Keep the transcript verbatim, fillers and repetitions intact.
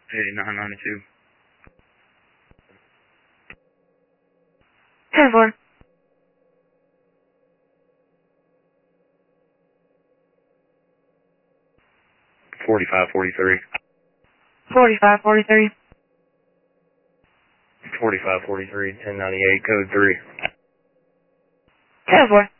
eighty-nine ninety-two. ten four. forty-five forty-three. forty-five forty-three. forty-five forty-three, ten ninety-eight, code three. ten four.